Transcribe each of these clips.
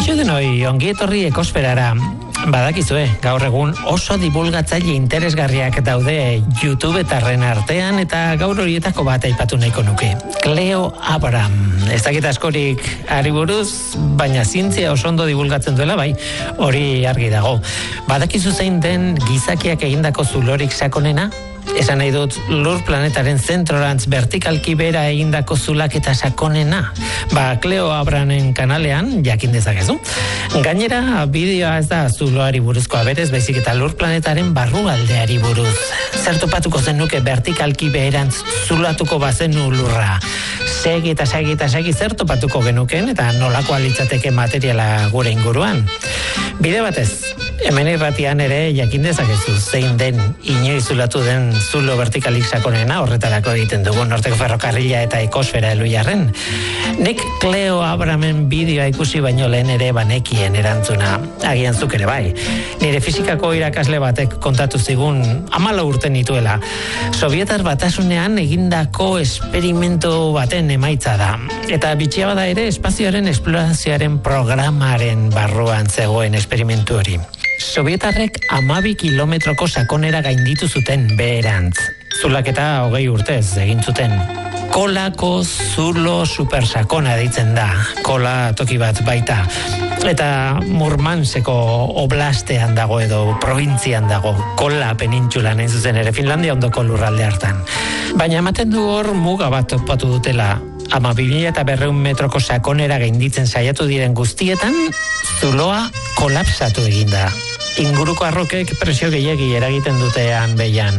Kaixo denoi, ongi etorri ekosferara. Badakizue, gaur egun oso divulgatzaile interesgarriak daude YouTubetarren artean eta gaur horietako bat aipatu nahiko nuke. Cleo Abraham. Ez dakit askorik ari buruz, baina zientzia oso ondo divulgatzen duela bai, hori argi dago. Badakizu zein den gizakiak egindako zulorik sakonena? Esan nahi dut lur planetaren zentrorantz vertikalki bera egindako zulak eta sakonena. Cleo Abrahamen kanalean jakin dezakezu. Gainera, bideoa ez da zuloari buruzkoa berez, baizik eta lur planetaren barrualdeari buruz. Zer topatuko zenuke vertikalki beherantz zulatuko bazenu lurra? Segi zer topatuko genuken eta nolako litzateke materiala gure inguruan. Bide batez, hemen irratian ere jakin dezakezu zein den inoiz zulatu den zulo vertikalik sakonena, horretarako egiten dugu Norteko Ferrokarrila eta Ekosfera Elhuyarren. Nik Cleo Abrahamen bideoa ikusi baino lehen ere banekien erantzuna, agian zuk ere bai. Nire fisikako irakasle batek kontatu zigun 14 urte nituela. Sobietar Batasunean egindako esperimentu baten emaitza da. Eta bitxia bada ere espazioaren esplorazioaren programaren barruan zegoen esperimentu hori. Sobietarrek 12 kilometroko sakonera gainditu zuten beherantz. Zulaketa 20 urtez egin zuten. Kolako zulo supersakona deitzen da. Kola toki bat baita. Eta Murmanseko oblastean dago edo probintzian dago. Kola penintsulan hain zuzen ere Finlandia ondoko lurralde hartan. Baina ematen du hor muga bat topatu dutela. 2.200 metroko sakonera gainditzen saiatu diren guztietan, zuloa kolapsatu eginda. Inguruko arrokek presio gehiegi eragiten dutean behian.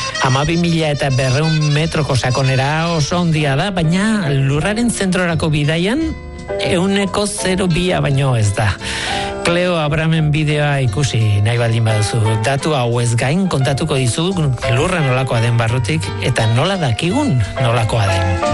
2.200 metroko sakonera oso handia da, baina lurraren zentrorako bidaian 0.02 baino ez da. Cleo Abrahamen bideoa ikusi nahi baldin baduzu. Datu hau ez gain kontatuko dizu lurra nolakoa den barrutik eta nola dakigun nolakoa den.